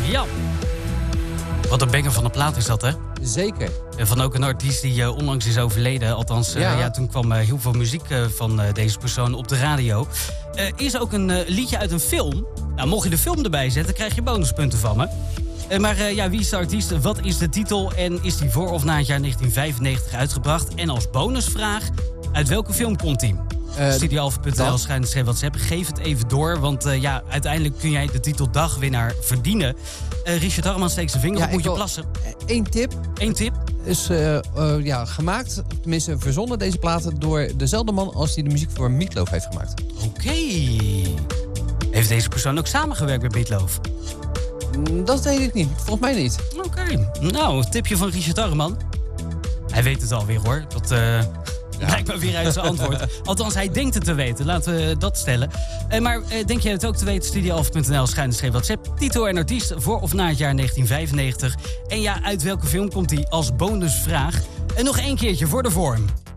Ja. Wat een banger van de plaat is dat, hè? Zeker. Van ook een artiest die onlangs is overleden. Althans, toen kwam heel veel muziek van deze persoon op de radio. Is ook een liedje uit een film. Nou, mocht je de film erbij zetten, krijg je bonuspunten van me. Maar wie is de artiest? Wat is de titel? En is die voor of na het jaar 1995 uitgebracht? En als bonusvraag, uit welke film komt die? Studioalpha.nl/WhatsApp. Geef het even door, want uiteindelijk kun jij de titel dagwinnaar verdienen. Richard Harman steekt zijn vinger op, moet je plassen. Eén tip. Eén tip? Is gemaakt, tenminste verzonnen deze platen door dezelfde man als die de muziek voor Meatloaf heeft gemaakt. Oké. Heeft deze persoon ook samengewerkt met Meatloaf? Dat weet ik niet. Volgens mij niet. Oké. Nou, een tipje van Richard Harman. Hij weet het alweer, hoor. Dat blijkt maar weer uit zijn antwoord. Althans, hij denkt het te weten. Laten we dat stellen. Maar denk jij het ook te weten? Studioalpha.nl/WhatsApp. Titel en artiest voor of na het jaar 1995. En uit welke film komt hij als bonusvraag? En nog één keertje voor de vorm.